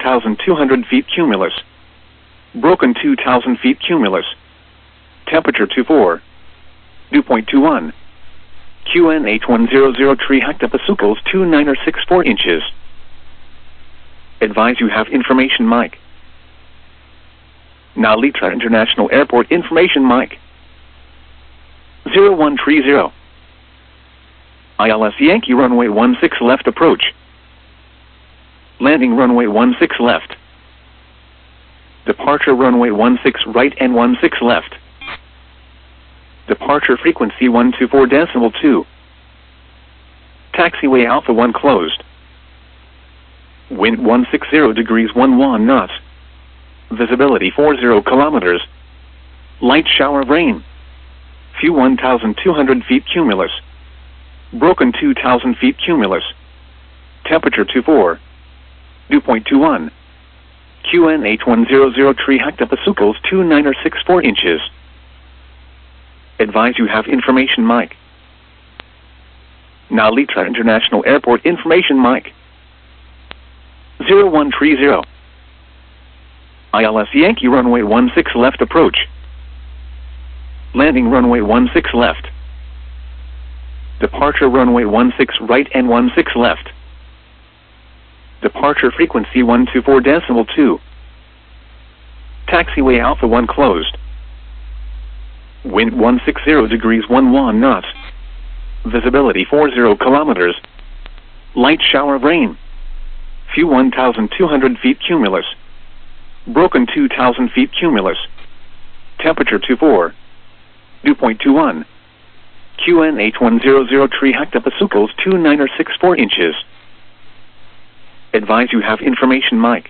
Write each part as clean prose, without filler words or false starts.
1,200 feet cumulus. Broken 2,000 feet cumulus. Temperature 24. Dew point 21. QNH100 tree hectopasucles 2964 inches. Advise you have information mic. Nalitra International Airport information mic. 0130. ILS Yankee runway 16 left approach. Landing runway 16 left. Departure runway 16 right and 16 left. Departure frequency 124.2. Taxiway Alpha 1 closed. Wind 160 degrees 11 knots. Visibility 40 kilometers. Light shower of rain. Few 1,200 feet cumulus. Broken 2,000 feet cumulus. Temperature 24. Dew point 21. QNH100 tree hectopasucles 2964 inches. Advise you have information mic. Nalitra International Airport information mic. 0130. ILS Yankee runway 16 left approach. Landing runway 16 left. Departure runway 16 right and 16 left. Departure frequency 124.2. Taxiway Alpha 1 closed. Wind 160 degrees 11 knots. Visibility 40 kilometers. Light shower of rain. Few 1,200 feet cumulus. Broken 2,000 feet cumulus. Temperature 24. Dew point 21. QNH100 tree hectopasucles 2964 inches. Advise you have information mic.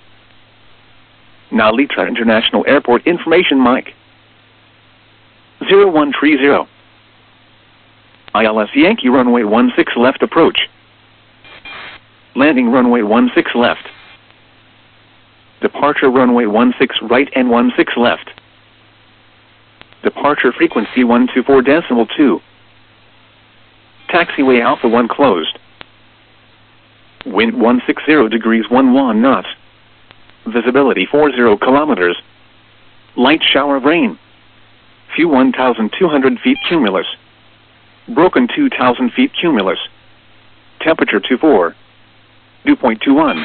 Nalitra International Airport information mic. 0130. ILS Yankee runway 16 left approach. Landing runway 16 left. Departure runway 16 right and 16 left. Departure frequency 124.2. Taxiway Alpha 1 closed. Wind 160 degrees 11 knots. Visibility 40 kilometers. Light shower of rain. Few 1,200 feet cumulus. Broken 2,000 feet cumulus. Temperature 24. Dew point 21.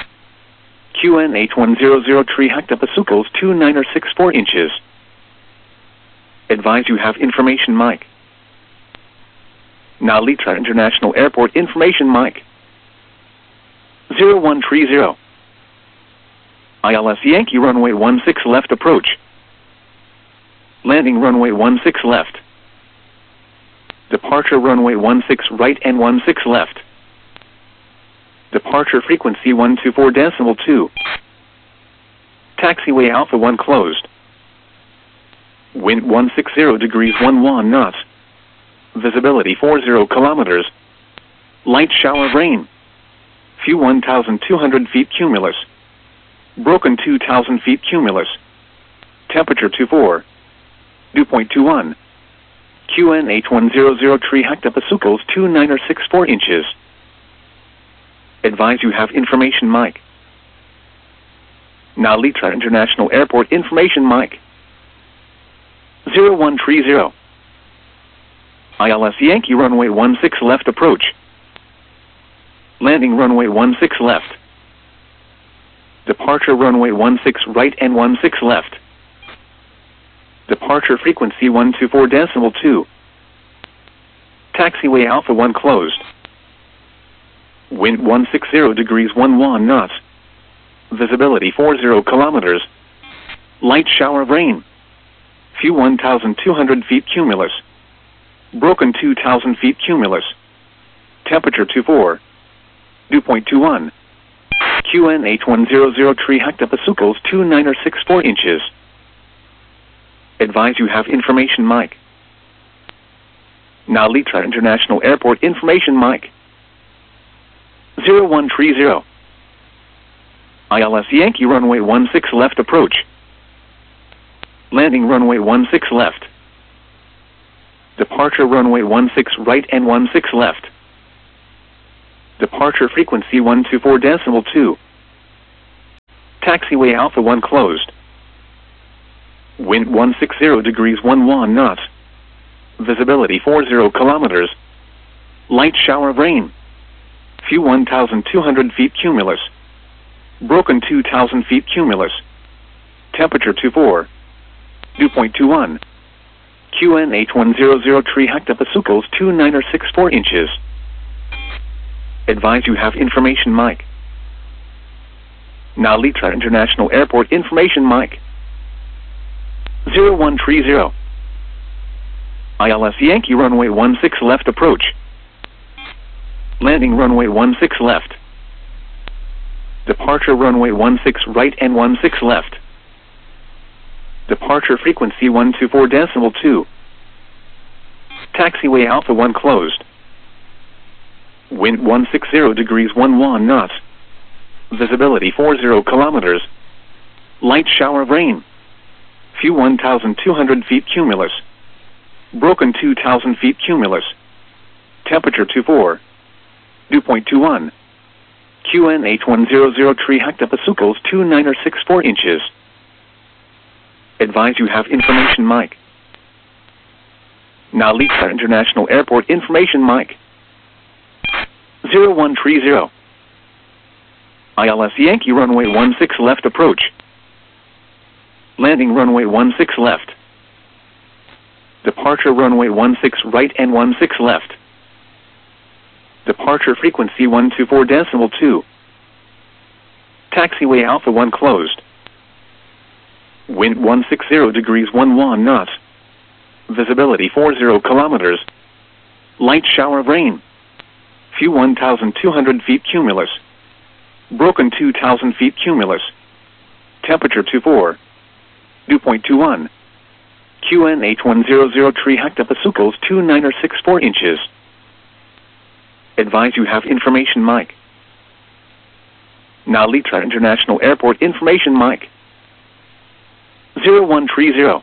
QNH100 tree hectopasucles 2964 inches. Advise you have information mic. Nalitra International Airport information mic. 0130. ILS Yankee runway 16 left approach. Landing runway 16 left. Departure runway 16 right and 16 left. Departure frequency 124.2. Taxiway Alpha 1 closed. Wind 160 degrees 11 knots. Visibility 40 kilometers. Light shower of rain. Few 1,200 feet cumulus. Broken 2,000 feet cumulus. Temperature 24. Dew point 21. QNH100 tree hectopasucles 2964 inches. Advise you have information mic. Nalitra International Airport information mic. 0130. ILS Yankee runway 16 left approach. Landing runway 16 left. Departure runway 16 right and 16 left. Departure frequency 124.2. Taxiway Alpha 1 closed. Wind 160 degrees 11 knots. Visibility 40 kilometers. Light shower of rain. Few 1,200 feet cumulus. Broken 2,000 feet cumulus. Temperature 24. Dew point 21. QNH100 tree hectopasucles 2964 inches. Advise you have information mic. Nalitra International Airport information mic. 0130. ILS Yankee runway 16 left approach. Landing runway 16 left. Departure runway 16 right and 16 left. Departure frequency 124.2. Taxiway Alpha 1 closed. Wind 160 degrees 11 knots. Visibility 40 kilometers. Light shower of rain. Few 1,200 feet cumulus. Broken 2,000 feet cumulus. Temperature 24. Dew point 21. QN8100 tree hectopasucles 2964 inches. Advise you have information mic. Nalitra International Airport information mic. 0130. ILS Yankee runway 16 left approach. Landing runway 16 left. Departure runway 16 right and 16 left. Departure frequency 124.2. Taxiway Alpha 1 closed. Wind 160 degrees 11 knots. Visibility 40 kilometers. Light shower of rain. Few 1,200 feet cumulus. Broken 2,000 feet cumulus. Temperature 24. Dew point 21. QN8100 tree hectopasucles 2964 inches. Advise you have information mic. Nalitra International Airport information mic. 0130. ILS Yankee runway 16 left approach. Landing runway 16 left. Departure runway 16 right and 16 left. Departure frequency 124.2. Taxiway Alpha 1 closed. Wind 160 degrees 11 knots. Visibility 40 kilometers. Light shower of rain. Few 1,200 feet cumulus. Broken 2,000 feet cumulus. Temperature 24. Dew point 21. QN8100 tree hectopasucles 2964 inches. Advise you have information mic. Nalitra International Airport information mic. 0130.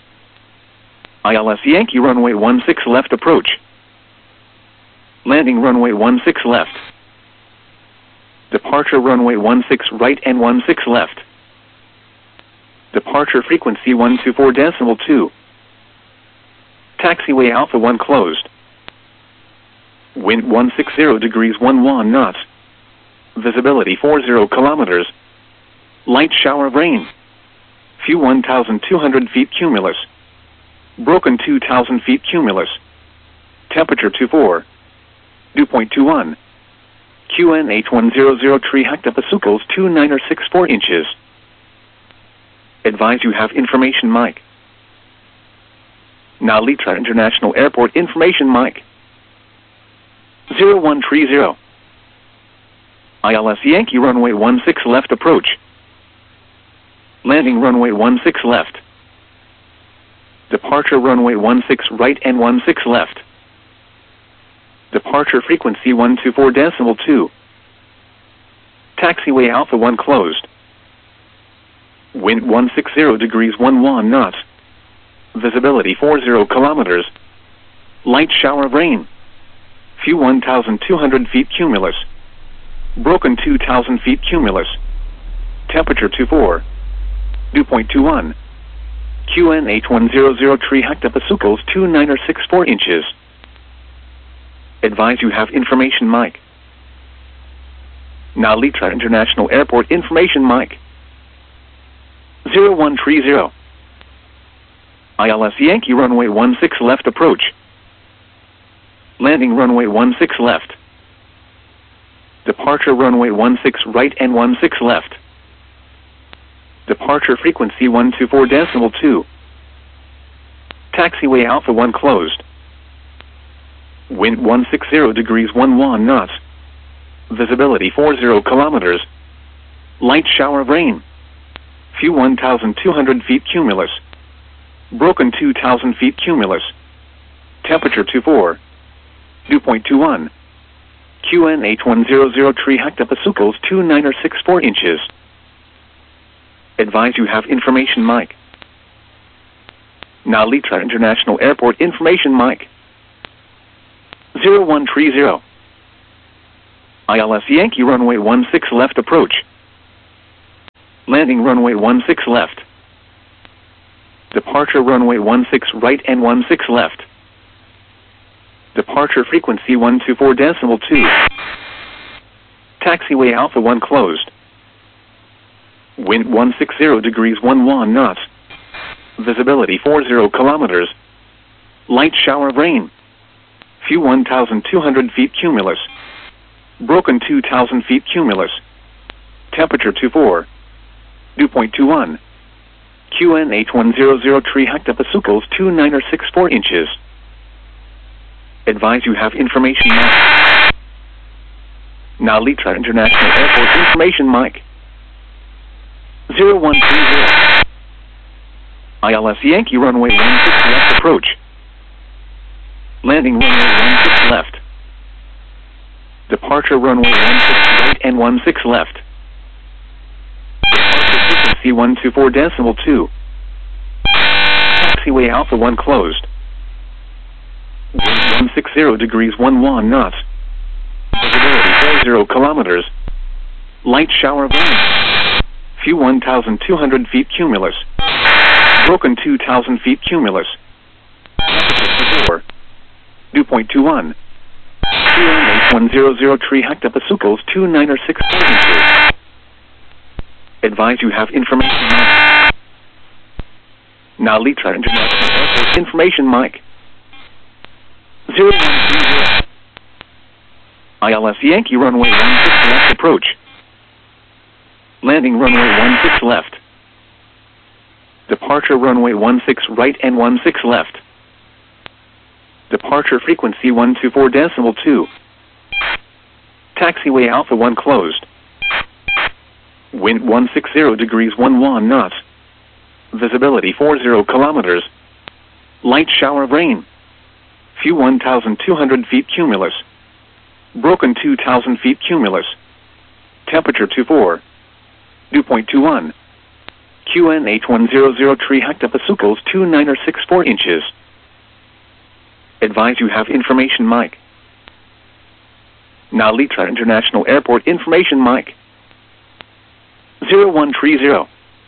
ILS Yankee runway 16 left approach. Landing runway 16 left. Departure runway 16 right and 16 left. Departure frequency 124.2. Taxiway Alpha 1 closed. Wind 160 degrees 11 knots. Visibility 40 kilometers. Light shower of rain. Few 1,200 feet cumulus. Broken 2,000 feet cumulus. Temperature 24. Dew point 21. QN8100 tree hectopasucles 2964 inches. Advise you have information mic. Nalitra International Airport information mic. 0130. ILS Yankee runway 16 left approach. Landing runway 16 left. Departure runway 16 right and 16 left. Departure frequency 124.2. Taxiway Alpha 1 closed. Wind 160 degrees 11 knots. Visibility 40 kilometers. Light shower of rain. Few 1,200 feet cumulus. Broken 2,000 feet cumulus. Temperature 24. Dew point 21. QN8100 tree hectopasucles 2964 inches. Advise you have information mic. Nalitra International Airport information mic. 0130. ILS Yankee runway 16 left approach. Landing runway 16 left. Departure runway 16 right and 16 left. Departure frequency 124.2. Taxiway Alpha 1 closed. Wind 160 degrees 11 knots. Visibility 40 kilometers. Light shower of rain. Few 1,200 feet cumulus. Broken 2,000 feet cumulus. Temperature 24. Dew point 21. QN8100 tree hectopasucles 2964 inches. Advise you have information mic. Nalitra International Airport information mic. 0130. ILS Yankee runway 16 left approach. Landing runway 16 left. Departure runway 16 right and 16 left. Departure frequency 124.2. Taxiway Alpha 1 closed. Wind 160 degrees 11 knots. Visibility 40 kilometers. Light shower of rain. Few 1,200 feet cumulus. Broken 2,000 feet cumulus. Temperature 24. Dew point 21. QN 8100 tree hectopascals 2964 inches. Advise you have information mic. Now Litra International Airport information mic. 0130. ILS Yankee runway 16 left approach. Landing runway 16 left. Departure runway 16 right and 16 left. Departure frequency 124.2. Taxiway Alpha 1 closed. Wind 160 degrees 11 knots. Visibility 40 kilometers. Light shower of rain. Few 1,200 feet cumulus. Broken 2,000 feet cumulus. Temperature 4. Dew point 21. QN 8100 tree hectopascals 2964 inches. Advise you have information mic. Now Litra International Airport information mic. 0130. ILS Yankee runway 16 left approach. Landing runway 16 left. Departure runway 16 right and 16 left. Departure frequency 124.2. Taxiway Alpha 1 closed. Wind 160 degrees 11 knots. Visibility 40 kilometers. Light shower of rain. Few 1,200 feet cumulus. Broken 2,000 feet cumulus. Temperature 24. Dew point 21. QN 8100 tree hectopascals 2964 inches. Advise you have information mic. Now Litra International Airport information mic. 0130.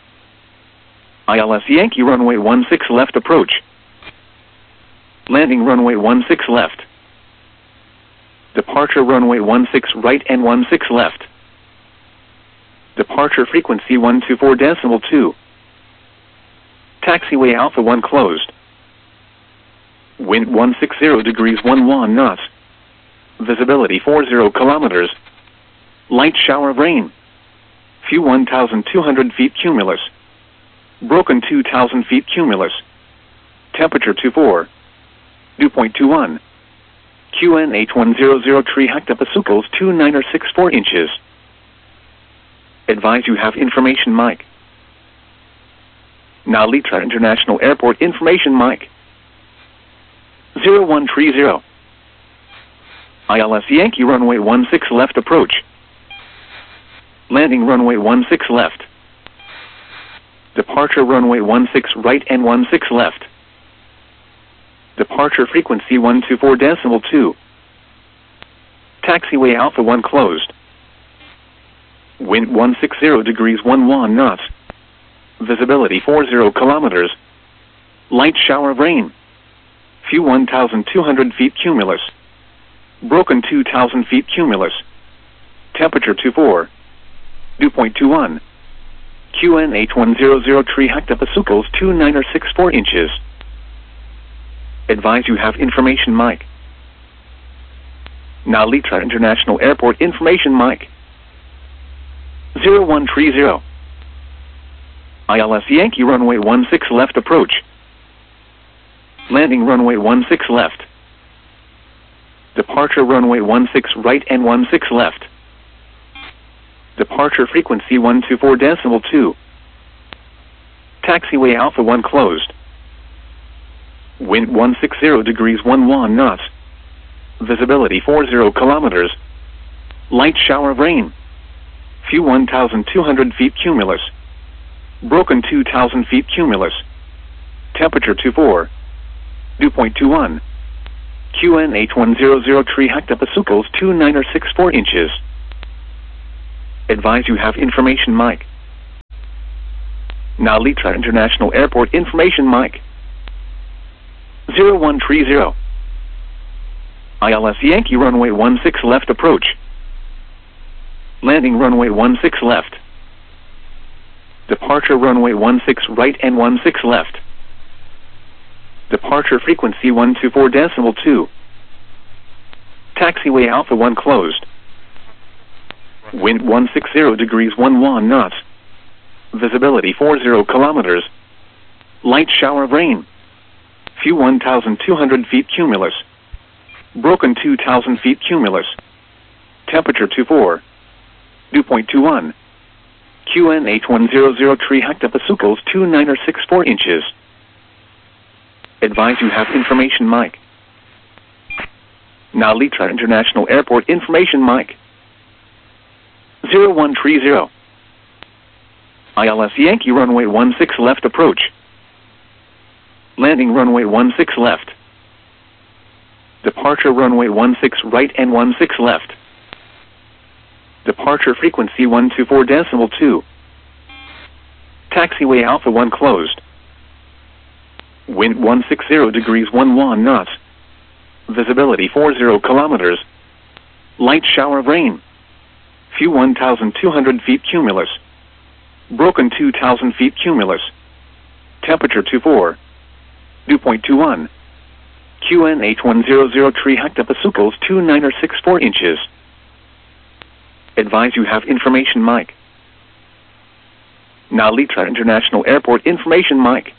ILS Yankee runway 16 left approach. Landing runway 16 left. Departure runway 16 right and 16 left. Departure frequency 124.2. Taxiway Alpha 1 closed. Wind 160 degrees 11 knots. Visibility 40 kilometers. Light shower of rain. Few 1,200 feet cumulus. Broken 2,000 feet cumulus. Temperature 24. Dew point 21. QN 8100 tree hectopascals 2964 inches. Advise you have information mic. Now Litra International Airport information mic. 0130. ILS Yankee runway 16 left approach. Landing runway 16 left. Departure runway 16 right and 16 left. Departure frequency 124.2. Taxiway Alpha 1 closed. Wind 160 degrees 11 knots. Visibility 40 kilometers. Light shower of rain. Few 1,200 feet cumulus. Broken 2,000 feet cumulus. Temperature 24. Dew point 21. QN 8100 tree hectopascals 2964 inches. Advise you have information mic. Now Litra International Airport information mic. 0130. ILS Yankee runway 16 left approach. Landing runway 16 left. Departure runway 16 right and 16 left. Departure frequency 124.2. Taxiway Alpha 1 closed. Wind 160 degrees 11 knots. Visibility 40 kilometers. Light shower of rain. Few 1,200 feet cumulus. Broken 2,000 feet cumulus. Temperature 24. Dew point 21. QN 8100 tree hectopascals 2964 inches. Advise you have information mic. Now Litra International Airport information mic. 0130. ILS Yankee runway 16 left approach. Landing runway 16 left. Departure runway 16 right and 16 left. Departure frequency 124.2. Taxiway Alpha 1 closed. Wind 160 degrees 11 knots. Visibility 40 kilometers. Light shower of rain. Few 1,200 feet cumulus. Broken 2,000 feet cumulus. Temperature 24. Dew point 21. QN H100 tree hectopasucles 29 or 64 inches. Advise you have information mic. Now Litra International Airport information mic. 0130. ILS Yankee runway 16 left approach. Landing runway 16 left. Departure runway 16 right and 16 left. Departure frequency 124.2. Taxiway Alpha 1 closed. Wind 160 degrees 11 knots. Visibility 40 kilometers. Light shower of rain. Few 1,200 feet cumulus. Broken 2,000 feet cumulus. Temperature 24. Dew point 21. QN H100 tree hectopasucles 29 or 64 inches. Advise you have information mic. Now Litra International Airport information mic.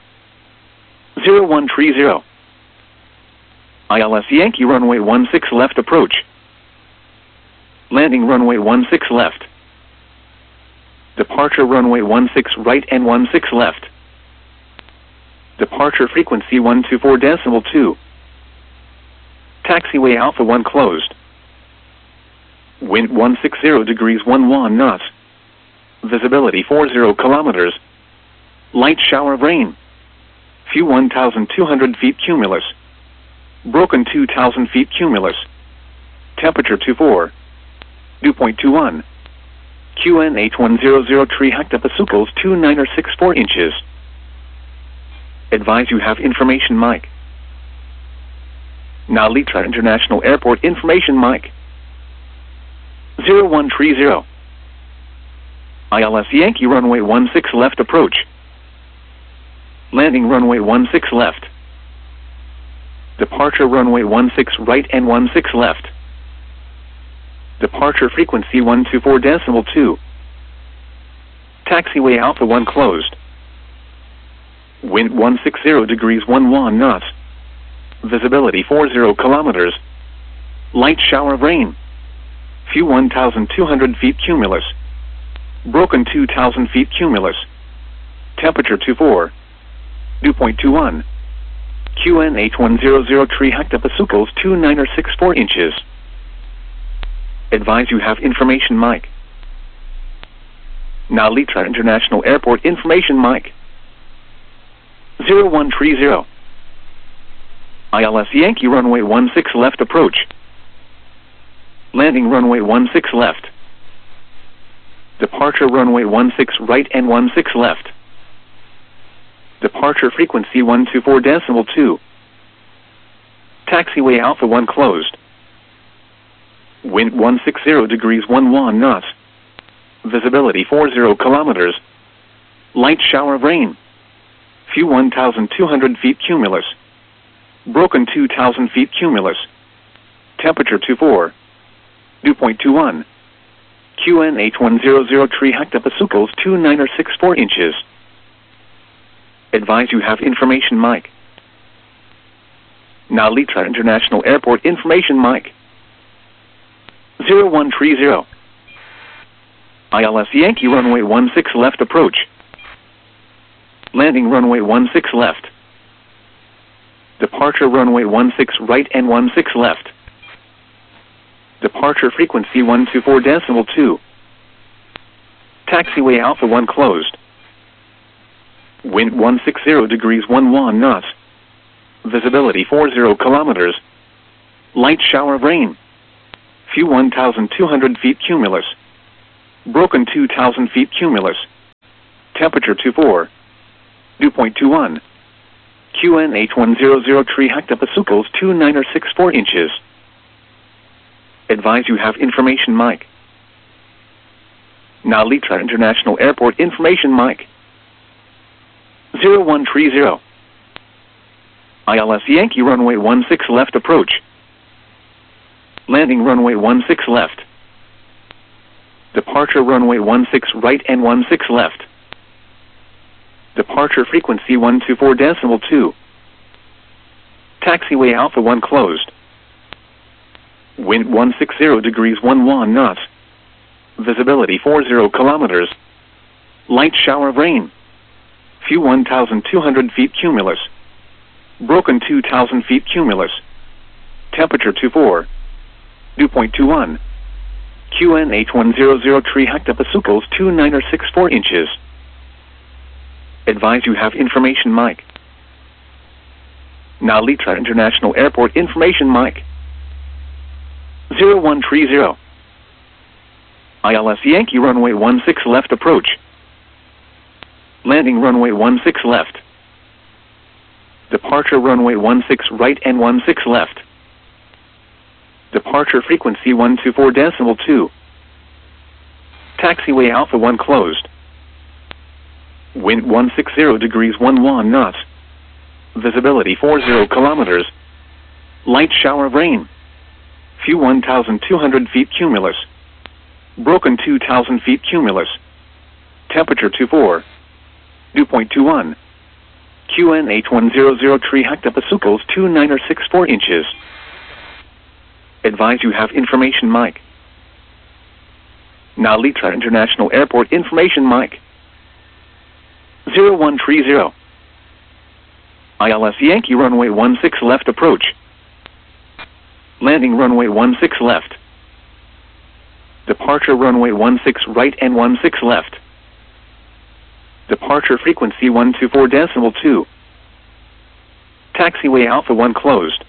0130. ILS Yankee runway 16 left approach. Landing runway 16 left. Departure runway 16 right and 16 left. Departure frequency 124.2. Taxiway Alpha 1 closed. Wind 160 degrees 11 knots. Visibility 40 kilometers. Light shower of rain. Few 1,200 feet cumulus. Broken 2,000 feet cumulus. Temperature 24. Dew point 21. QN H100 tree hectopasucles 29 or 64 inches. Advise you have information mic. Now Litra International Airport information mic. 0130. ILS Yankee runway 16 left approach. Landing runway 16 left. Departure runway 16 right and 16 left. Departure frequency 124.2. Taxiway Alpha 1 closed. Wind 160 degrees 11 knots. Visibility 40 kilometers. Light shower of rain. Few 1,200 feet cumulus. Broken 2,000 feet cumulus. Temperature 24. Dew point 21. QN H100 tree hectopasucles 29 or 64 inches. Advise you have information mic. Now Litra International Airport information mic. 0130. ILS Yankee runway 16 left approach. Landing runway 16 left. Departure runway 16 right and 16 left. Departure frequency 124.2. Taxiway Alpha 1 closed. Wind 160 degrees 11 knots. Visibility 40 kilometers. Light shower of rain. Few 1,200 feet cumulus. Broken 2,000 feet cumulus. Temperature 24. Dew point 21. QN H100 tree hectopasucles 29 or 64 inches. Advise you have information mic. Now Litra International Airport information mic. 0130. ILS Yankee runway 16 left approach. Landing runway 16 left. Departure runway 16 right and 16 left. Departure frequency 124.2. Taxiway Alpha 1 closed. Wind 160 degrees 11 knots. Visibility 40 kilometers. Light shower of rain. Few 1,200 feet cumulus. Broken 2,000 feet cumulus. Temperature 24. Dew point 21. QNH100 tree hectopasucles 2964 inches. Advise you have information mic. Now Litra International Airport information mic. 0130. ILS Yankee runway 16 left approach. Landing runway 16 left. Departure runway 16 right and 16 left. Departure frequency 124.2. Taxiway Alpha 1 closed. Wind 160 degrees 11 knots. Visibility 40 kilometers. Light shower of rain. Few 1,200 feet cumulus. Broken 2,000 feet cumulus. Temperature 24. Dew point 21. QNH100 tree hectopasucles 2964 inches. Advise you have information mic. Now Litra International Airport information mic. 0130. ILS Yankee runway 16 left approach. Landing runway 16 left. Departure runway 16 right and 16 left. Departure frequency 124.2. Taxiway Alpha 1 closed. Wind 160 degrees 11 knots. Visibility 40 kilometers. Light shower of rain. Few 1,200 feet cumulus. Broken 2,000 feet cumulus. Temperature 24. Dew point 21. QNH100 tree hectopasucles 2964 inches. Advise you have information mic. Now Litra International Airport information mic. 0130. ILS Yankee runway 16 left approach. Landing runway 16 left. Departure runway 16 right and 16 left. Departure frequency 124.2. Taxiway Alpha 1 closed.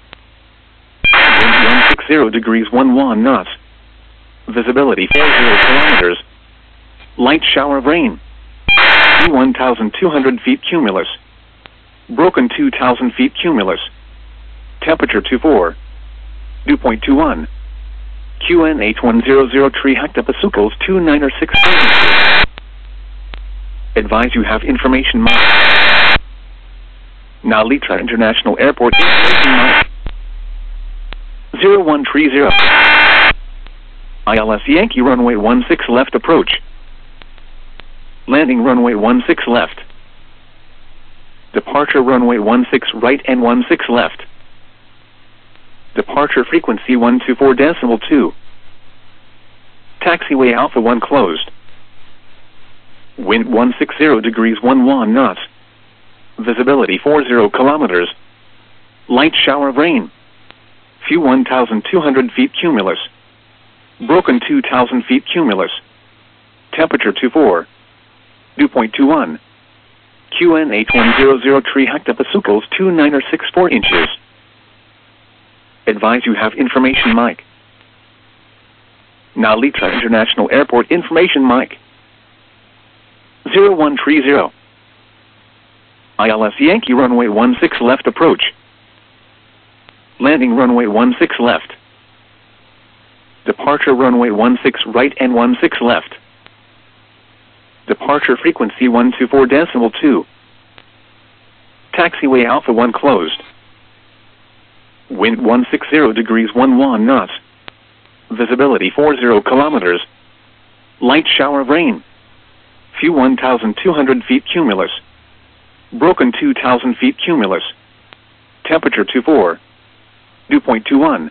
Wind 160 degrees 11 knots. Visibility 40 kilometers. Light shower of rain. 1,200 feet cumulus. Broken 2,000 feet cumulus. Temperature 24. Dew point 21. QNH100 tree hectopasucles 2964 inches. Advise you have information mic. Now Litra International Airport information mic. 0130. ILS Yankee runway 16 left approach. Landing runway 16 left. Departure runway 16 right and 16 left. Departure frequency 124.2. Taxiway Alpha 1 closed. Wind 160 degrees 11 knots. Visibility 40 kilometers. Light shower of rain. Few 1,200 feet cumulus. Broken 2,000 feet cumulus. Temperature 24. Dew point 21. QNH100 tree hectopasucles 2964 inches. Advise you have information mic. Now Litra International Airport information mic. 0130. ILS Yankee runway 16 left approach. Landing runway 16 left. Departure runway 16 right and 16 left. Departure frequency 124.2. Taxiway Alpha 1 closed. Wind 160 degrees 11 knots. Visibility 40 kilometers. Light shower of rain. Few 1,200 feet cumulus. Broken 2,000 feet cumulus. Temperature 24. Dew point 21.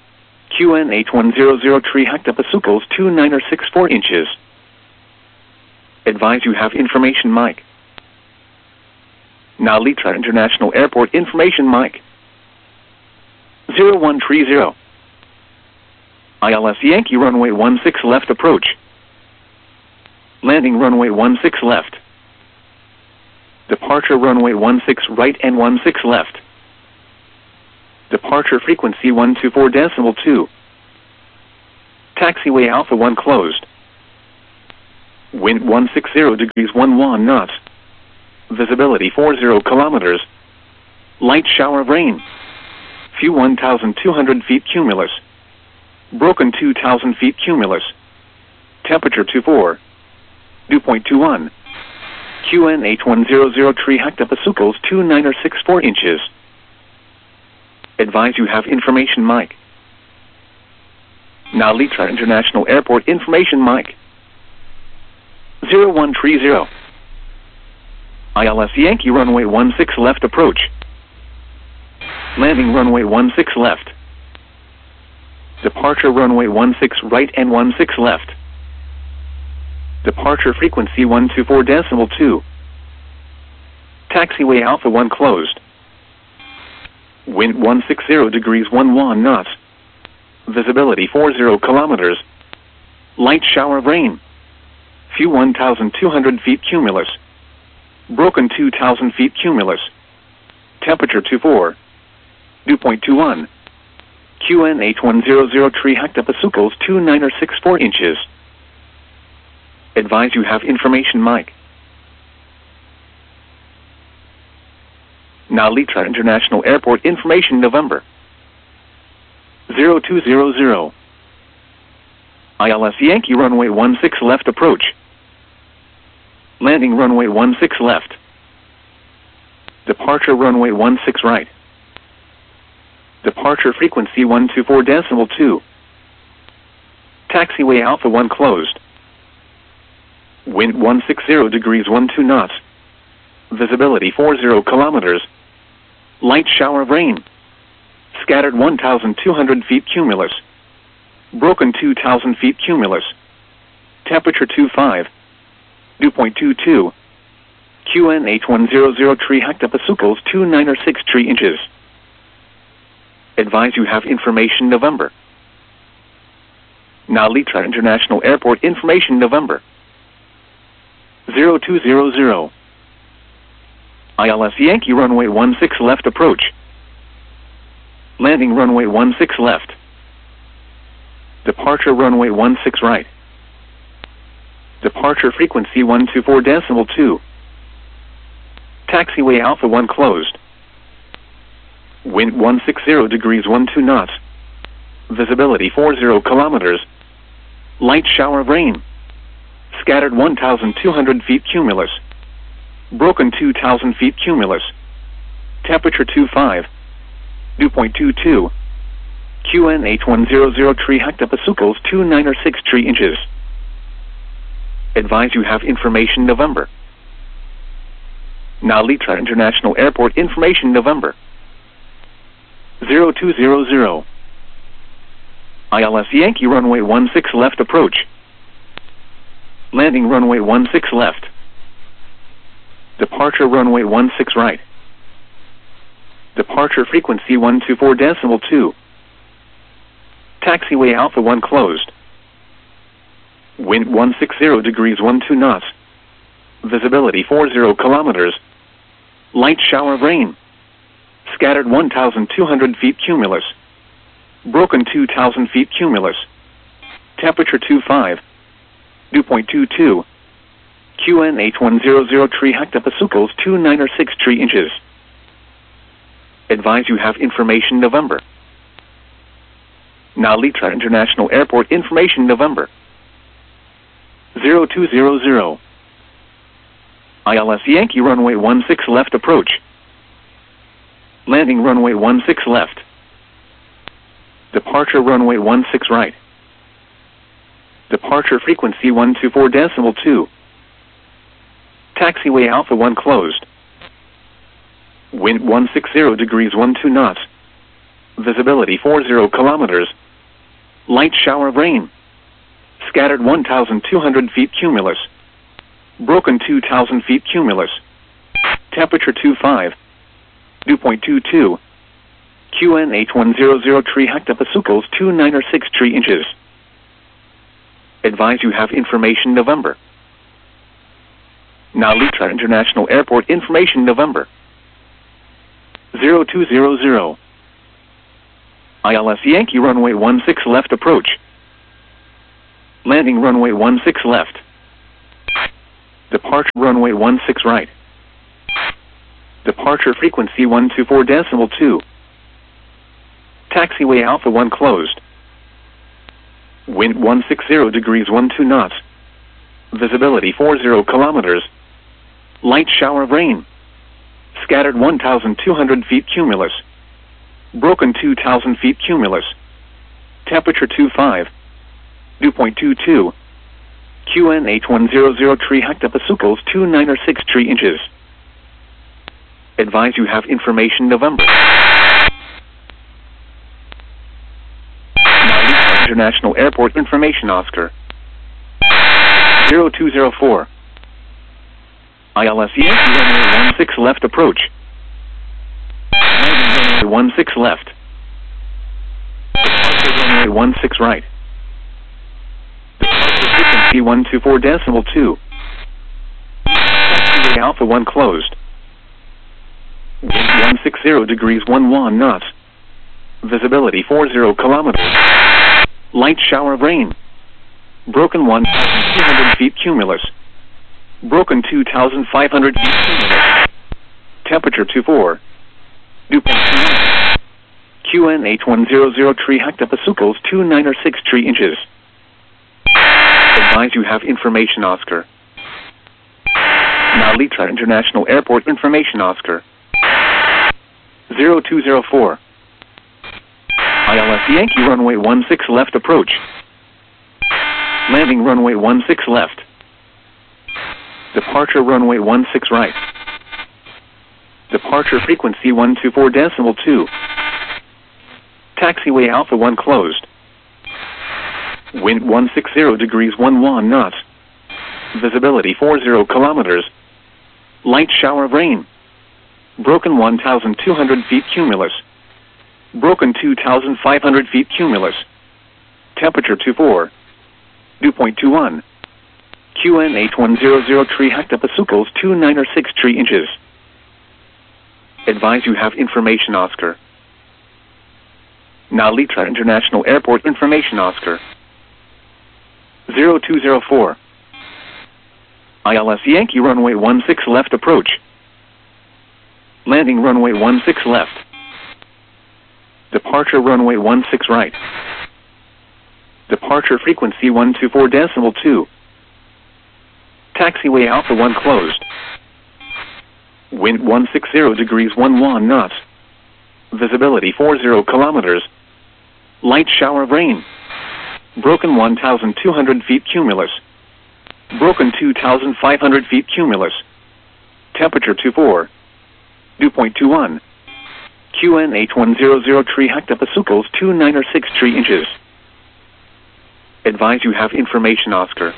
QNH100 tree hectopasucles 2964 inches. Advise you have information mic. Now Litra International Airport information mic. 0130. ILS Yankee runway 16 left approach. Landing runway 16 left. Departure runway 16 right and 16 left. Departure frequency 124.2. Taxiway Alpha 1 closed. Wind 160 degrees 11 knots. Visibility 40 kilometers. Light shower of rain. Few 1,200 feet cumulus. Broken 2,000 feet cumulus. Temperature 24. Dew point 21. QN H100 3 hectopascals 29 inches. Advise you have information mic. Now Litra International Airport information mic. 0130. ILS Yankee runway 16 left approach. Landing runway 16 left. Departure runway 16 right and 16 left. Departure frequency 124.2. Taxiway Alpha 1 closed. Wind 160 degrees 11 knots. Visibility 40 kilometers. Light shower of rain. Few 1,200 feet cumulus. Broken 2,000 feet cumulus. Temperature 24. Dew point 21. QN H100 3 hectopascals 29 inches. Advise you have information mic. Now Litra International Airport information November. 0200. ILS Yankee runway 16 left approach. Landing runway 16 left. Departure runway 16 right. Departure frequency 124.2. Taxiway Alpha 1 closed. Wind 160 degrees 12 knots. Visibility 40 kilometers. Light shower of rain. Scattered 1,200 feet cumulus. Broken 2,000 feet cumulus. Temperature 25. Dew point 22. QN H100 3 hectopascals 29 inches. Advise you have information November. Now Litra International Airport information November. 0200. ILS Yankee runway 16 left approach. Landing runway 16 left. Departure runway 16 right. Departure frequency 124.2. Taxiway Alpha 1 closed. Wind 160 degrees 12 knots. Visibility 40 kilometers. Light shower of rain. Scattered 1,200 feet cumulus. Broken 2,000 feet cumulus. Temperature 25. Dew point 22. QN H100 3 hectopascals 29 inches. Advise you have information November. Now Litra International Airport information November. 0200. ILS Yankee runway 16 left approach. Landing runway 16 left. Departure runway 16 right. Departure frequency 124.2. Taxiway Alpha 1 closed. Wind 160 degrees 12 knots. Visibility 40 kilometers. Light shower of rain. Scattered 1,200 feet cumulus. Broken 2,000 feet cumulus. Temperature 25. Dew point 22. QN H100 3 hectopascals 29 inches. Advise you have information November. Now Litra International Airport information November. 0200. ILS Yankee runway 16 left approach. Landing runway 16 left. Departure runway 16 right. Departure frequency 124.2. Taxiway Alpha 1 closed. Wind 160 degrees 12 knots. Visibility 40 kilometers. Light shower of rain. Scattered 1,200 feet cumulus. Broken 2,000 feet cumulus. Temperature 25. Dew point 22. QN H100 3 hectopascals 29 inches. Advise you have information November. Now Litra International Airport information November. 0200. ILS Yankee runway 16 left approach. Landing runway 16 left. Departure runway 16 right. Departure frequency 124.2. Taxiway Alpha 1 closed. Wind 160 degrees 12 knots. Visibility 40 kilometers. Light shower of rain. Scattered 1,200 feet cumulus. Broken 2,000 feet cumulus. Temperature 25. Dew point 22. QN 8100 tree hectopascals 296 tree inches. Advise you have information November. Narita International Airport information Oscar. 0204. ILS Yankee runway 16 left approach. Landing runway 16 left. Departure runway 16 right. Departure frequency 124.2. Taxiway Alpha 1 closed. Wind 160 degrees 11 knots. Visibility 40 kilometers. Light shower of rain. Broken 1,200 feet cumulus. Broken 2,500 feet cumulus. Temperature 24. Dew point 21. QN 8100 tree hectopascals 296 tree inches. Advise you have information Oscar. Narita International Airport information Oscar. 0204. ILS Yankee runway 16 left approach. Landing runway 16 left. Departure runway 16 right. Departure frequency 124.2. Taxiway Alpha 1 closed. Wind 160 degrees 11 knots. Visibility 40 kilometers. Light shower of rain. Broken 1,200 feet cumulus. Broken 2,500 feet cumulus. Temperature 24. Dew point 21. QN 8100 tree hectopascals 296 tree inches. Advise you have information Oscar. Narita International Airport information Oscar. 0204. ILS Yankee runway 16 left approach. Landing runway 16 left. Departure runway 16 right. Departure frequency 124.2. Taxiway Alpha 1 closed. Wind 160 degrees 11 knots. Visibility 40 kilometers. Light shower of rain. Broken 1,200 feet cumulus. Broken 2,500 feet cumulus. Temperature 24. Dew point 21. QN 8100 tree hectopascals 296 tree inches. Advise you have information Oscar.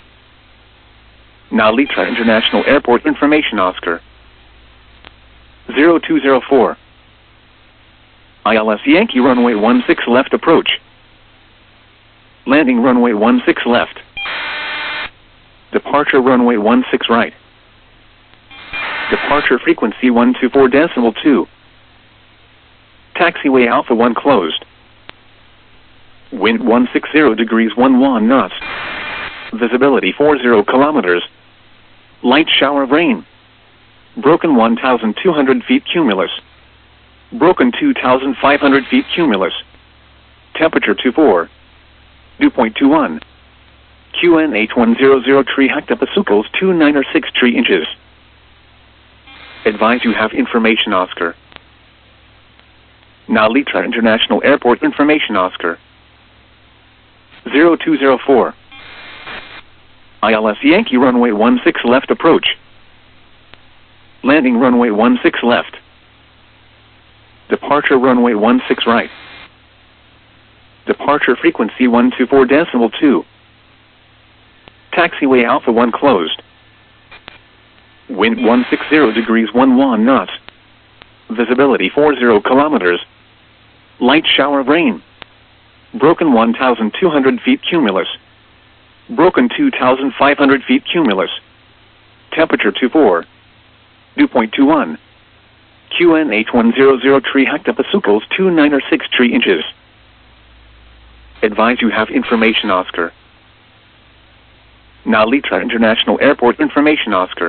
Narita International Airport information Oscar. 0204. ILS Yankee runway 16 left approach. Landing runway 16 left. Departure runway 16 right. Departure frequency 124.2. Taxiway Alpha 1 closed. Wind 160 degrees 11 knots. Visibility 40 kilometers. Light shower of rain. Broken 1,200 feet cumulus. Broken 2,500 feet cumulus. Temperature 24. Dew point 21. QN 8100 tree hectopascals 296 tree inches. Advise you have information Oscar. Narita International Airport information Oscar. 0204. ILS Yankee runway 16 left approach. Landing runway 16 left. Departure runway 16 right. Departure frequency 124.2. Taxiway Alpha 1 closed. Wind 160 degrees 11 knots. Visibility 40 kilometers. Light shower of rain. Broken 1,200 feet cumulus. Broken 2,500 feet cumulus. Temperature 24. Dew point 21. QN 8100 tree hectopascals 296 tree inches. Advise you have information Oscar. Nalitra International Airport Information Oscar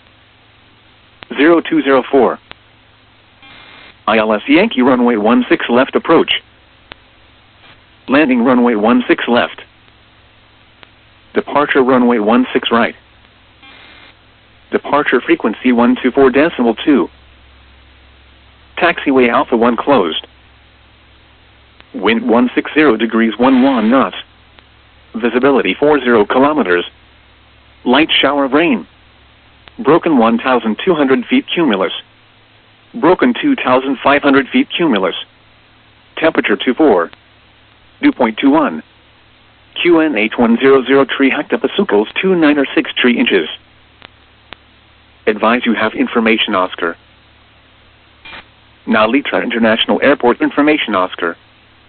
0204. ILS Yankee runway 16 left approach. Landing runway 16 left. Departure runway 16 right. Departure frequency 124.2. Taxiway Alpha 1 closed. Wind 160 degrees 11 knots. Visibility 40 kilometers. Light shower of rain. Broken 1,200 feet cumulus. Broken 2,500 feet cumulus. Temperature 24. Dew point 21. QN 8100 tree hectopascals 296 tree inches. Advise you have information Oscar. Nalitra International Airport Information Oscar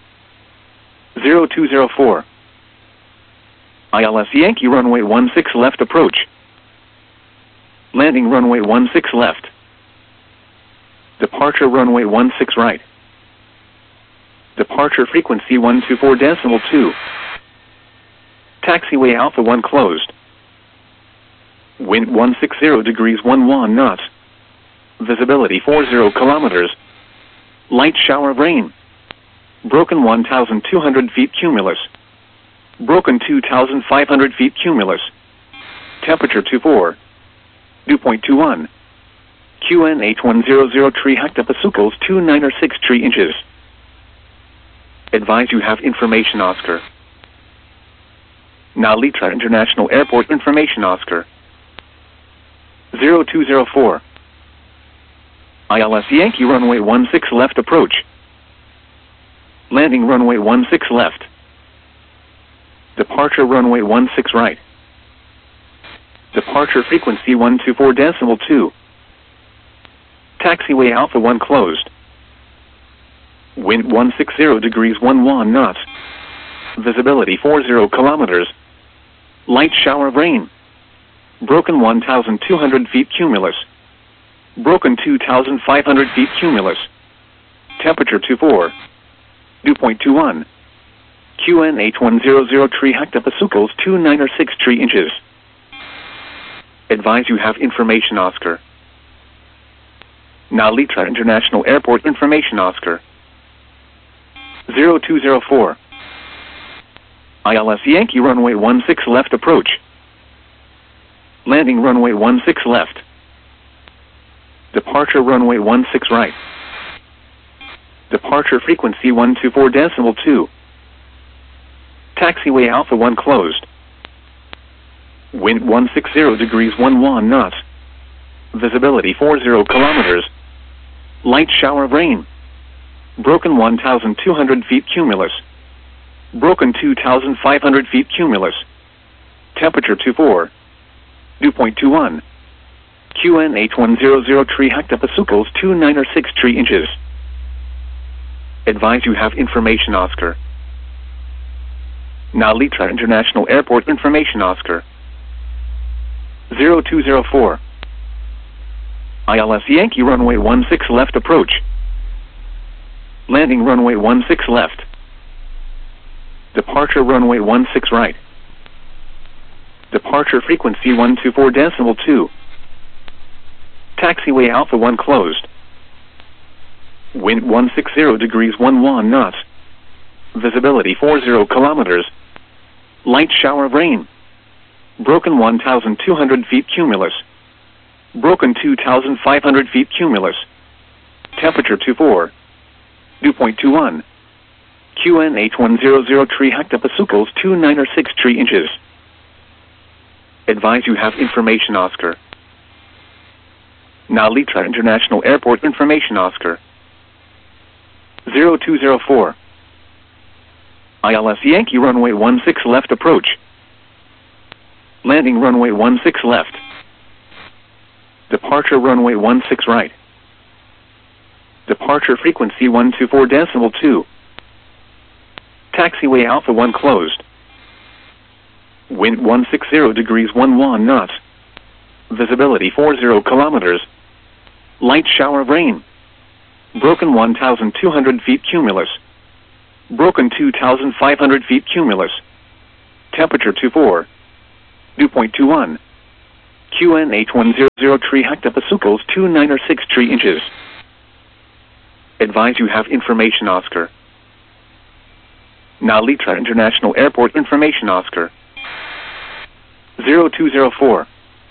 0204. ILS Yankee runway 16 left approach. Landing runway 16 left. Departure runway 16 right. Departure frequency 124.2. Taxiway Alpha 1 closed. Wind 160 degrees 11 knots. Visibility 40 kilometers. Light shower of rain. Broken 1,200 feet cumulus. Broken 2,500 feet cumulus. Temperature 24. Dew point 21. QN 8100 tree hectopascals 296 tree inches. Advise you have information Oscar. Nalitra International Airport Information Oscar 0204. ILS Yankee runway 16 left approach. Landing runway 16 left. Departure runway 16 right. Departure frequency 124.2. Taxiway Alpha 1 closed. Wind 160 degrees 11 knots. Visibility 40 kilometers. Light shower of rain. Broken 1,200 feet cumulus. Broken 2,500 feet cumulus. Temperature 24. Dew point 21. QN 8100 tree hectopascals 296 tree inches. Advise you have information Oscar. Nalitra International Airport Information Oscar 0204. ILS Yankee runway 16 left approach. Landing runway 16 left. Departure runway 16 right. Departure frequency 124.2. Taxiway Alpha 1 closed. Wind 160 degrees 11 knots. Visibility 40 kilometers. Light shower of rain. Broken 1,200 feet cumulus. Broken 2,500 feet cumulus. Temperature 24. Dew point 21. QN 8100 tree hectopascals 296 tree inches. Advise you have information Oscar. Nalitra International Airport Information Oscar 0204. ILS Yankee runway 16 left approach. Landing runway 16 left. Departure runway 16 right. Departure frequency 124.2. Taxiway Alpha 1 closed. Wind 160 degrees 11 knots. Visibility 40 kilometers. Light shower of rain. Broken 1,200 feet cumulus. Broken 2,500 feet cumulus. Temperature 24. Dew point 21. QN 8100 tree hectopascals 296 tree inches. Advise you have information Oscar. Nalitra International Airport Information Oscar 0204. ILS Yankee runway 16 left approach. Landing runway 16 left. Departure runway 16 right. Departure frequency 124.2. Taxiway Alpha 1 closed. Wind 160 degrees 11 knots. Visibility 40 kilometers. Light shower of rain. Broken 1,200 feet cumulus. Broken 2,500 feet cumulus. Temperature 24. Dew point 21. QNH100 tree hectopasucles 296 tree inches. Advise you have information Oscar. Now Litra International Airport information Oscar. 0204.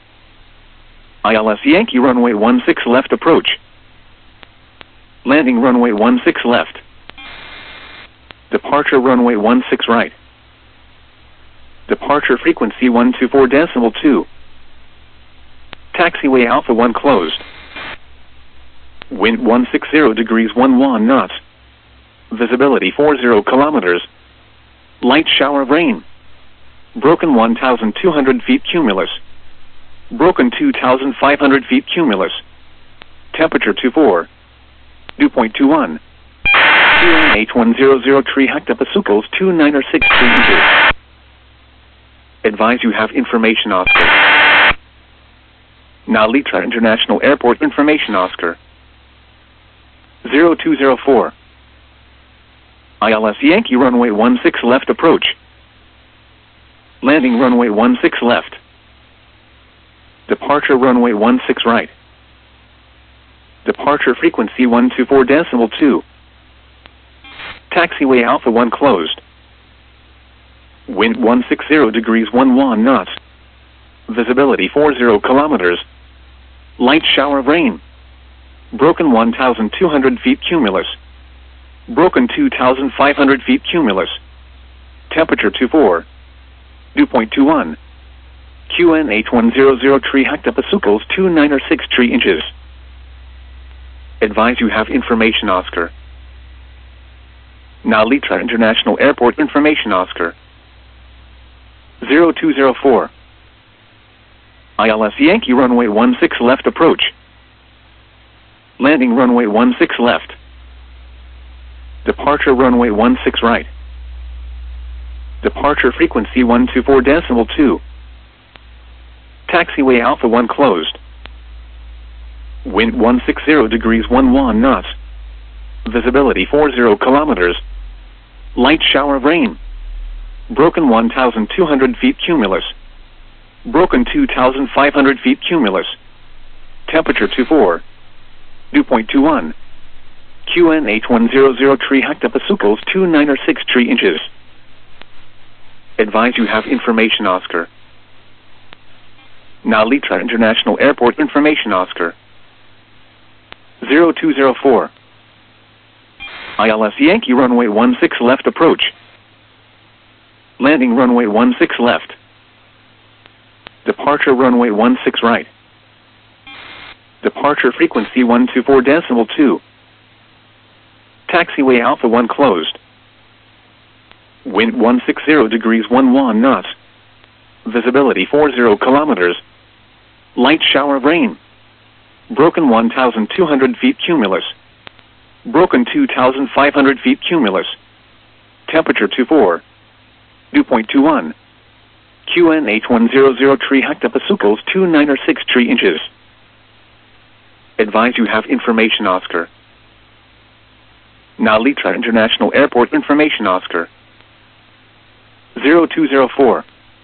ILS Yankee runway 16 left approach. Landing runway 16 left. Departure runway 16 right. Departure frequency 124.2. Taxiway Alpha 1 closed. Wind 160 degrees 11 knots. Visibility 40 kilometers. Light shower of rain. Broken 1,200 feet cumulus. Broken 2,500 feet cumulus. Temperature 24. Dew point 21. QNH100 tree hectopasucles 296 tree inches. Advise you have information Oscar. Now Litra International Airport information Oscar. 0204. ILS Yankee runway 16 left approach. Landing runway 16 left. Departure runway 16 right. Departure frequency 124.2. Taxiway Alpha 1 closed. Wind 160 degrees 11 knots. Visibility 40 kilometers. Light shower of rain. Broken 1,200 feet cumulus. Broken 2,500 feet cumulus. Temperature 24. Dew point 21. QNH100 tree hectopasucles 296 tree inches. Advise you have information Oscar. Now Litra International Airport information Oscar. 0204. ILS Yankee runway 16 left approach. Landing runway 16 left. Departure runway 16 right. Departure frequency 124.2. Taxiway Alpha 1 closed. Wind 160 degrees 11 knots. Visibility 40 kilometers. Light shower of rain. Broken 1,200 feet cumulus. Broken 2,500 feet cumulus. Temperature 24. Dew point 21. QNH100 tree hectopasucles 296 tree inches. Advise you have information Oscar. Now Litra International Airport information Oscar. 0204. ILS Yankee runway 16 left approach. Landing runway 16 left. Departure runway 16 right. Departure frequency 124.2. Taxiway Alpha 1 closed. Wind 160 degrees 11 knots. Visibility 40 kilometers. Light shower of rain. Broken 1,200 feet cumulus. Broken 2,500 feet cumulus. Temperature 24. Dew point 21. QNH100 tree hectopasucles 296 tree inches. Advise you have information Oscar. Now Litra International Airport information Oscar. 0204.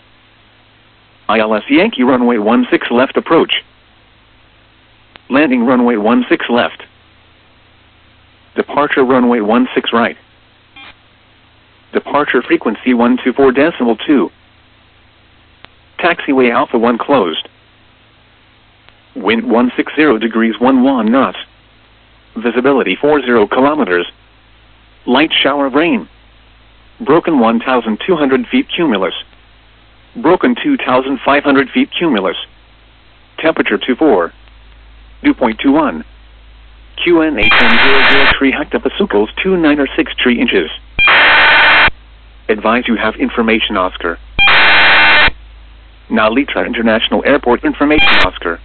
ILS Yankee runway 16 left approach. Landing runway 16 left. Departure runway 16 right. Departure frequency 124.2. Taxiway Alpha 1 closed. Wind 160 degrees 11 knots. Visibility 40 kilometers. Light shower of rain. Broken 1,200 feet cumulus. Broken 2,500 feet cumulus. Temperature 24. Dew point 21. QNH100 tree hectopasucles 296 tree inches. Advise you have information Oscar. Now Litra International Airport information Oscar.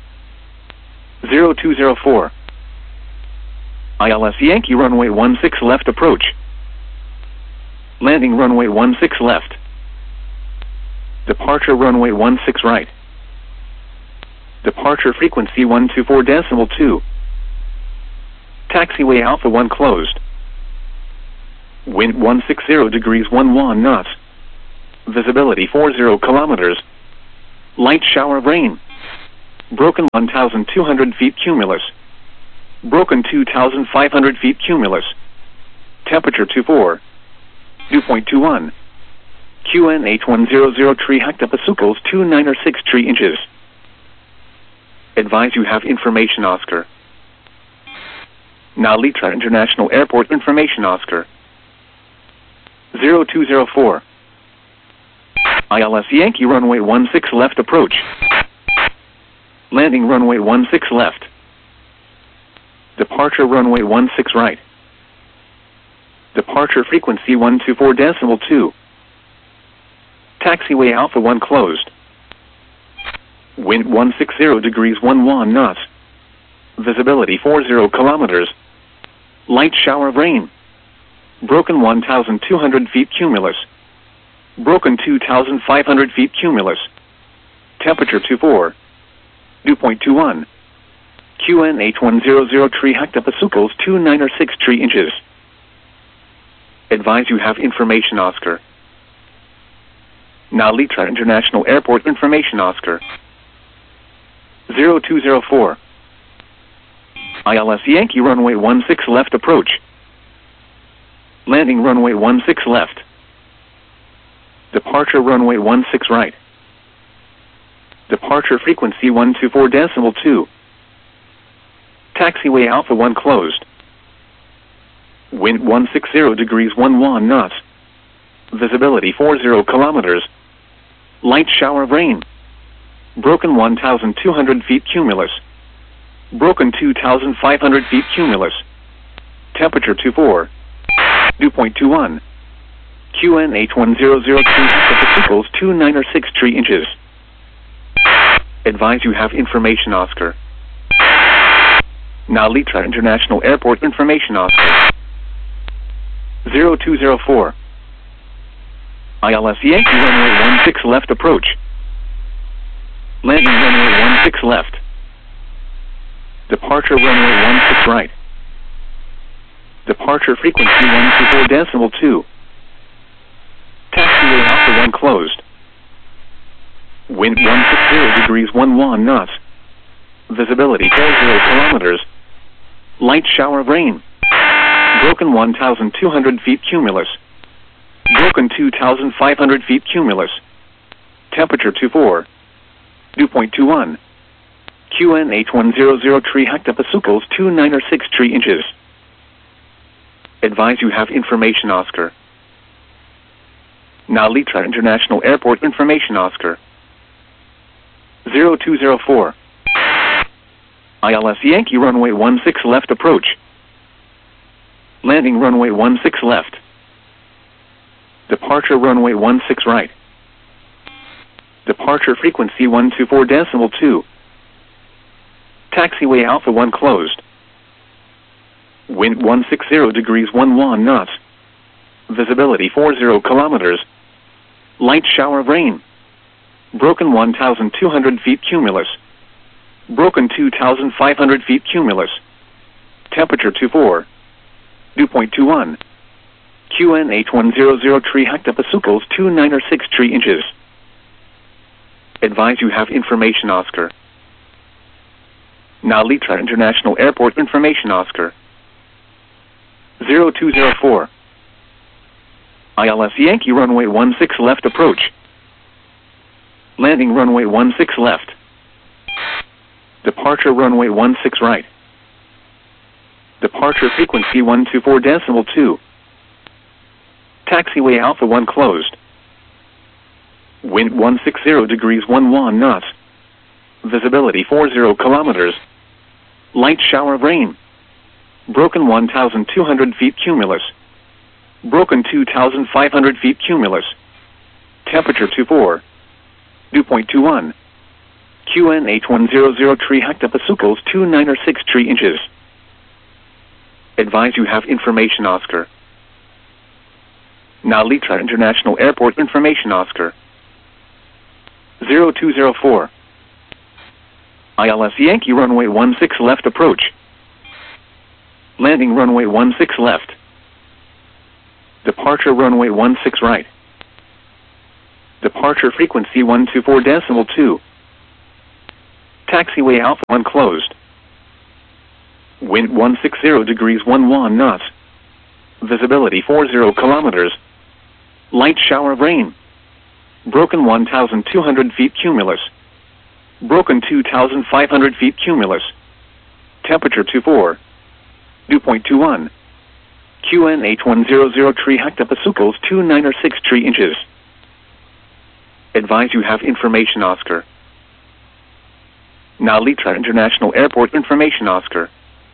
0204. ILS Yankee runway 16 left approach. Landing runway 16 left. Departure runway 16 right. Departure frequency 124.2. Taxiway Alpha 1 closed. Wind 160 degrees 11 knots. Visibility 40 kilometers. Light shower of rain. Broken 1,200 feet cumulus. Broken 2,500 feet cumulus. Temperature 24. Dew point 21. QN 8100 tree hectopasucles 296 tree inches. Advise you have information Oscar. Now Litra International Airport information Oscar. 0204. ILS Yankee runway 16 left approach. Landing runway 16 left. Departure runway 16 right. Departure frequency 124.2. Taxiway Alpha 1 closed. Wind 160 degrees 11 knots. Visibility 40 kilometers. Light shower of rain. Broken 1,200 feet cumulus. Broken 2,500 feet cumulus. Temperature 24. Dew point 21. QN 8100 tree hectopasucles 296 tree inches. Advise you have information Oscar. Now Litra International Airport information Oscar. 0204. ILS Yankee runway 16 left approach. Landing runway 16 left. Departure runway 16 right. Departure frequency 124.2. Taxiway Alpha 1 closed. Wind 160 degrees 11 knots. Visibility 40 kilometers. Light shower of rain. Broken 1,200 feet cumulus. Broken 2,500 feet cumulus. Temperature 24. Dew point 21. QN 8100 tree hectopasucles 296 tree inches. Advise you have information Oscar. Now Litra International Airport information Oscar. 0204. ILS Yankee runway 16 left approach. Landing runway 16 left. Departure runway 16 right. Departure frequency 124.2. Taxiway Alpha 1 closed. Wind 160 degrees 11 knots. Visibility 40 kilometers. Light shower of rain. Broken 1,200 feet cumulus. Broken 2,500 feet cumulus. Temperature 24. Dew point 21. QN 8100 tree hectopasucles 296 tree inches. Advise you have information Oscar. Now Litra International Airport information Oscar. 0204. ILS Yankee runway 16 left approach. Landing runway 16 left. Departure runway 16 right. Departure frequency 124.2. Taxiway Alpha 1 closed. Wind 160 degrees 11 knots. Visibility 40 kilometers. Light shower of rain. Broken 1,200 feet cumulus. Broken 2,500 feet cumulus. Temperature 24. Dew point 21. QN 8100 tree hectopasucles 296 tree inches. Advise you have information Oscar. Now Litra International Airport information Oscar. 0204. ILS Yankee runway 16 left approach. Landing runway 16 left. Departure runway 16 right. Departure frequency 124.2. Taxiway Alpha 1 closed. Wind 160 degrees 11 knots. Visibility 40 kilometers. Light shower of rain. Broken 1,200 feet cumulus. Broken 2,500 feet cumulus. Temperature 24. Dew point 21. QN 8100 tree hectopasucles 296 tree inches. Advise you have information Oscar. Now Litra International Airport information Oscar. 0204. ILS Yankee runway 16 left approach. Landing runway 16 left. Departure runway 16 right. Departure frequency 124.2. Taxiway Alpha 1 closed. Wind 160 degrees 11 knots. Visibility 40 kilometers. Light shower of rain. Broken 1,200 feet cumulus. Broken 2,500 feet cumulus. Temperature 24. Dew point 21. QN 8100 tree hectopasucles 2906 tree inches. Advise you have information Oscar. Now Litra International Airport information Oscar.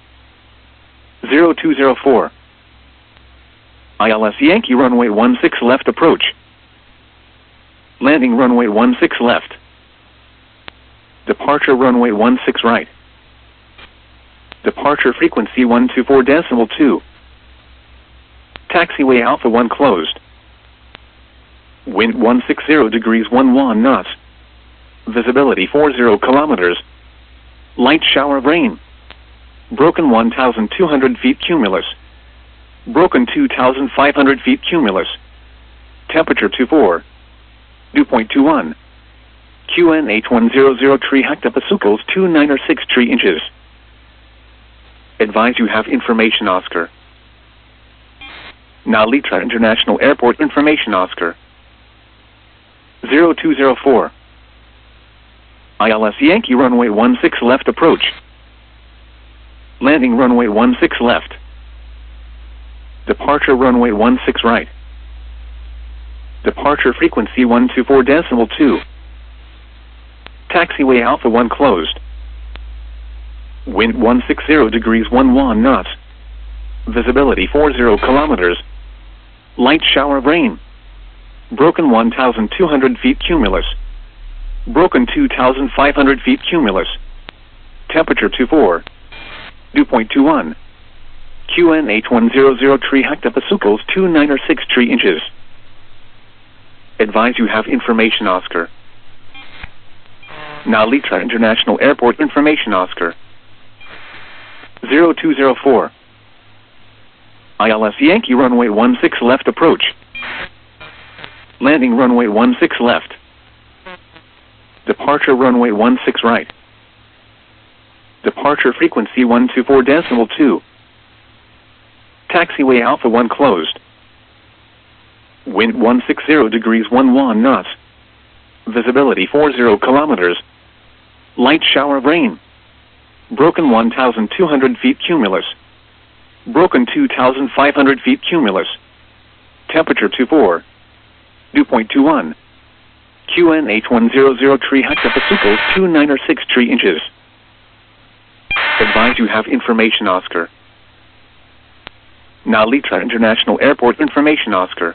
0204. ILS Yankee runway 16 left approach. Landing runway 16 left. Departure runway 16 right. Departure frequency 124.2. Taxiway Alpha 1 closed. Wind 160 degrees 11 knots. Visibility 40 kilometers. Light shower of rain. Broken 1,200 feet cumulus. Broken 2,500 feet cumulus. Temperature 24. Dew point 21. QN 8100 tree hectopasucles 2906 tree inches. Advise you have information Oscar. Now Litra International Airport information Oscar. 0204. ILS Yankee runway 16 left approach. Landing runway 16 left. Departure runway 16 right. Departure frequency 124.2. Taxiway Alpha 1 closed. Wind 160 degrees 11 knots. Visibility 40 kilometers. Light shower of rain. Broken 1,200 feet cumulus. Broken 2,500 feet cumulus. Temperature 24. Dew point 21. QN 8100 tree hectopasucles 2906 tree inches. Advise you have information Oscar. Now Litra International Airport information Oscar. 0204. ILS Yankee runway 16 left approach. Landing runway 16 left. Departure runway 16 right. Departure frequency 124.2. Taxiway Alpha 1 closed. Wind 160 degrees 11 knots. Visibility 40 kilometers. Light shower of rain. Broken 1,200 feet cumulus. Broken 2,500 feet cumulus. Temperature 24. Dew point 21. QN 8100 tree hectopasucles 2906 tree inches. Advise you have information Oscar. Now Litra International Airport information Oscar.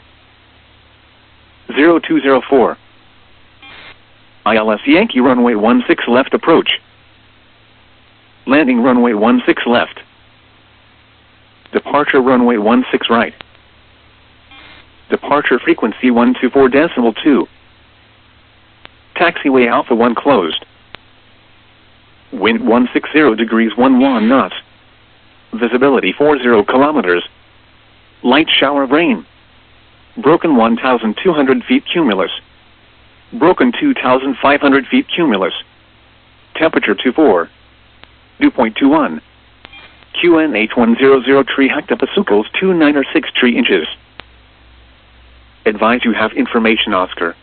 0204. ILS Yankee runway 16 left approach. Landing runway 16 left. Departure runway 16 right. Departure frequency 124.2. Taxiway Alpha 1 closed. Wind 160 degrees 11 knots. Visibility 40 kilometers. Light shower of rain. Broken 1,200 feet cumulus. Broken 2,500 feet cumulus. Temperature 24. Dew point 21. QN 8100 tree hectopasucles 2906 tree inches. Advise you have information Oscar.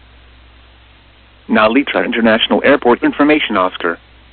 Now Litra International Airport information Oscar.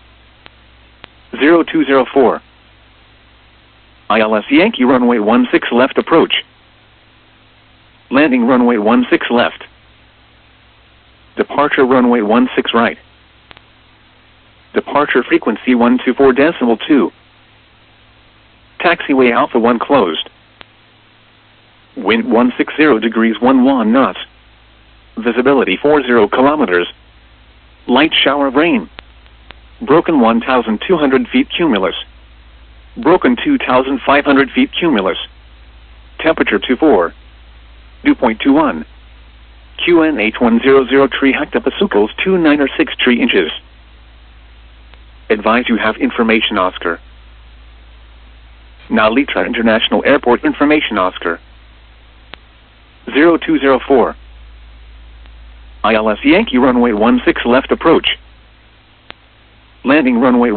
0204. ILS Yankee runway 16 left approach. Landing runway 16 left. Departure runway 16 right. Departure frequency 124.2. Taxiway Alpha 1 closed. Wind 160 degrees 11 knots. Visibility 40 kilometers. Light shower of rain. Broken 1,200 feet cumulus. Broken 2,500 feet cumulus. Temperature 24. Dew point 21. QN 8100 tree hectopasucles 2906 tree inches. Advise you have information Oscar. Now Litra International Airport information Oscar. 0204. ILS Yankee runway 16 left approach. Landing runway